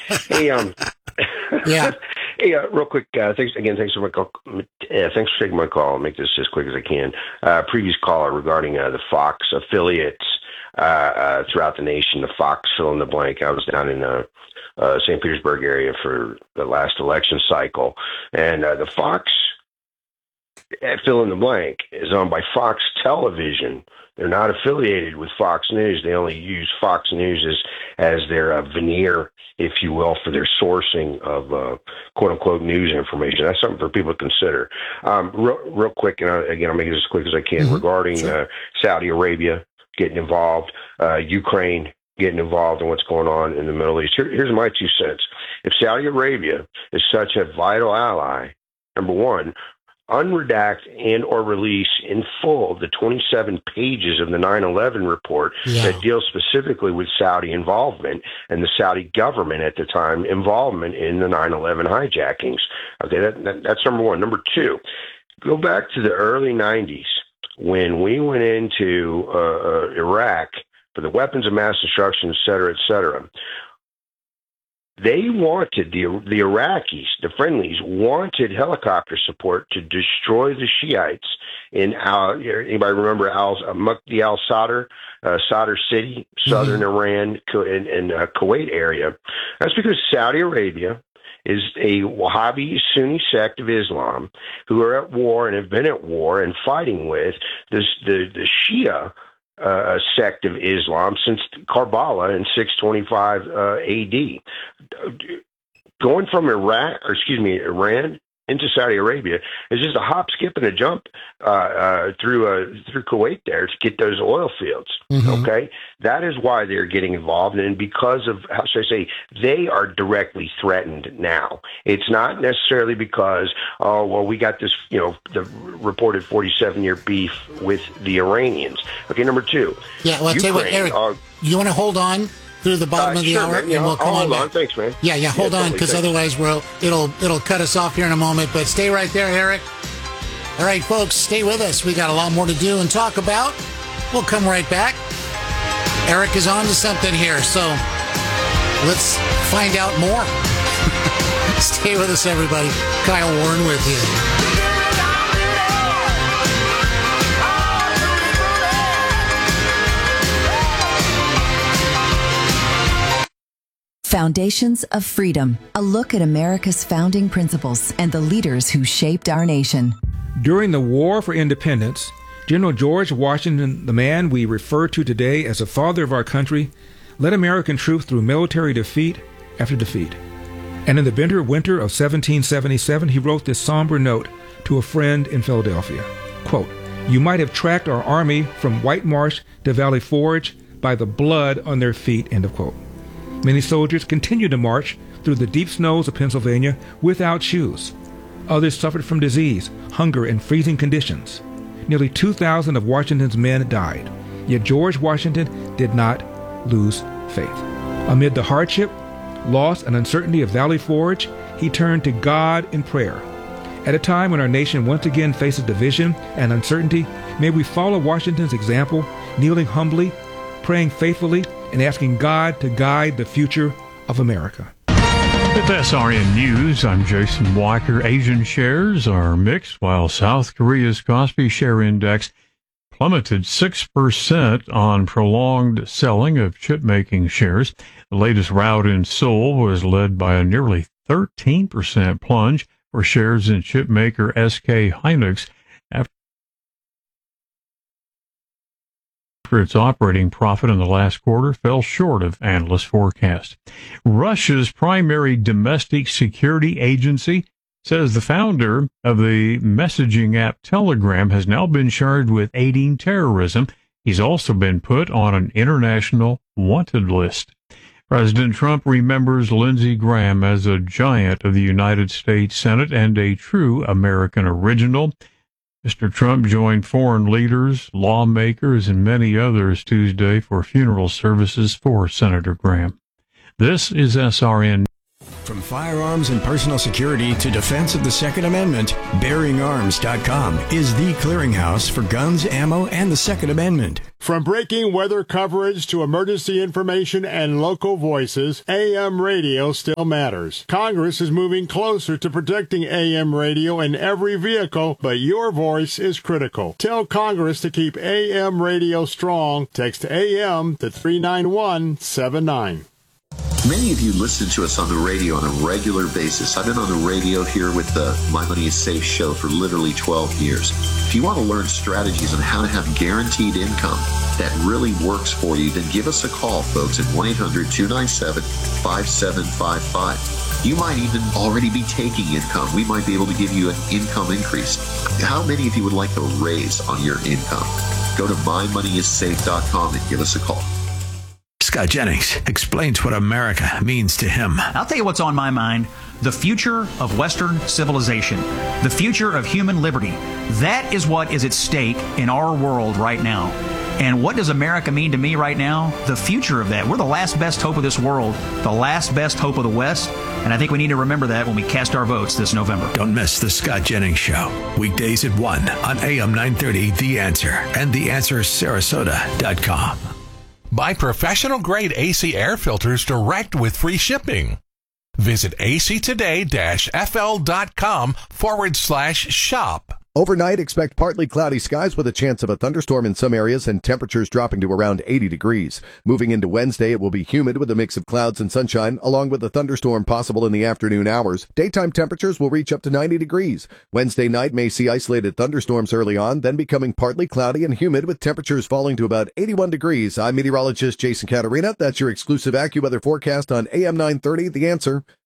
Hey, Yeah. hey, real quick, thanks for my call. Thanks for taking my call. I'll make this as quick as I can. Previous caller regarding the Fox affiliates throughout the nation, the Fox fill in the blank. I was down in St. Petersburg area for the last election cycle, and the Fox fill in the blank is owned by Fox Television. They're not affiliated with Fox News. They only use Fox News as their veneer, if you will, for their sourcing of quote unquote news information. That's something for people to consider. Real quick, and again, I'll make it as quick as I can, regarding Saudi Arabia getting involved, Ukraine getting involved in what's going on in the Middle East. Here's my 2 cents. If Saudi Arabia is such a vital ally, number one, unredact and or release in full the 27 pages of the 9/11 report that deals specifically with Saudi involvement and the Saudi government at the time involvement in the 9/11 hijackings. Okay, that's number one. Number two, go back to the early 90s when we went into Iraq for the weapons of mass destruction, et cetera, et cetera. They wanted, the Iraqis, the friendlies, wanted helicopter support to destroy the Shiites in anybody remember Mukti al-Sadr, Sadr City, southern Iran, and Kuwait area. That's because Saudi Arabia is a Wahhabi Sunni sect of Islam who are at war and have been at war and fighting with the Shia sect of Islam since Karbala in 625 AD. Going from Iran into Saudi Arabia is just a hop, skip, and a jump through Kuwait there to get those oil fields. Okay, that is why they're getting involved, and because of, how should I say, they are directly threatened now. It's not necessarily because we got this, the reported 47-year beef with the Iranians. Okay, number two. Yeah, well, I'll tell you what, Eric, you want to hold on through the bottom of the hour, man, and we'll come on back. Thanks, man. Yeah, hold on, because otherwise it'll cut us off here in a moment. But stay right there, Eric. All right, folks, stay with us. We got a lot more to do and talk about. We'll come right back. Eric is on to something here, so let's find out more. Stay with us, everybody. Kyle Warren with you. Foundations of Freedom, a look at America's founding principles and the leaders who shaped our nation. During the War for Independence, General George Washington, the man we refer to today as the father of our country, led American troops through military defeat after defeat. And in the bitter winter of 1777, he wrote this somber note to a friend in Philadelphia. Quote, "You might have tracked our army from White Marsh to Valley Forge by the blood on their feet," end of quote. Many soldiers continued to march through the deep snows of Pennsylvania without shoes. Others suffered from disease, hunger, and freezing conditions. Nearly 2,000 of Washington's men died. Yet George Washington did not lose faith. Amid the hardship, loss, and uncertainty of Valley Forge, he turned to God in prayer. At a time when our nation once again faces division and uncertainty, may we follow Washington's example, kneeling humbly, praying faithfully, and asking God to guide the future of America. With SRN News, I'm Jason Walker. Asian shares are mixed, while South Korea's Kospi Share Index plummeted 6% on prolonged selling of chip-making shares. The latest rout in Seoul was led by a nearly 13% plunge for shares in chipmaker SK Hynix after its operating profit in the last quarter fell short of analyst forecast. Russia's primary domestic security agency says the founder of the messaging app Telegram has now been charged with aiding terrorism. He's also been put on an international wanted list. President Trump remembers Lindsey Graham as a giant of the United States Senate and a true American original. Mr. Trump joined foreign leaders, lawmakers, and many others Tuesday for funeral services for Senator Graham. This is SRN. From firearms and personal security to defense of the Second Amendment, BearingArms.com is the clearinghouse for guns, ammo, and the Second Amendment. From breaking weather coverage to emergency information and local voices, AM radio still matters. Congress is moving closer to protecting AM radio in every vehicle, but your voice is critical. Tell Congress to keep AM radio strong. Text AM to 39179. Many of you listen to us on the radio on a regular basis. I've been on the radio here with the My Money is Safe show for literally 12 years. If you want to learn strategies on how to have guaranteed income that really works for you, then give us a call, folks, at 1-800-297-5755. You might even already be taking income. We might be able to give you an income increase. How many of you would like a raise on your income? Go to mymoneyissafe.com and give us a call. Scott Jennings explains what America means to him. I'll tell you what's on my mind. The future of Western civilization. The future of human liberty. That is what is at stake in our world right now. And what does America mean to me right now? The future of that. We're the last best hope of this world. The last best hope of the West. And I think we need to remember that when we cast our votes this November. Don't miss the Scott Jennings Show. Weekdays at 1 on AM 930, The Answer. And TheAnswerSarasota.com. Buy professional-grade AC air filters direct with free shipping. Visit actoday-fl.com/shop. Overnight, expect partly cloudy skies with a chance of a thunderstorm in some areas and temperatures dropping to around 80 degrees. Moving into Wednesday, it will be humid with a mix of clouds and sunshine, along with a thunderstorm possible in the afternoon hours. Daytime temperatures will reach up to 90 degrees. Wednesday night may see isolated thunderstorms early on, then becoming partly cloudy and humid with temperatures falling to about 81 degrees. I'm meteorologist Jason Caterina. That's your exclusive AccuWeather forecast on AM 930, The Answer.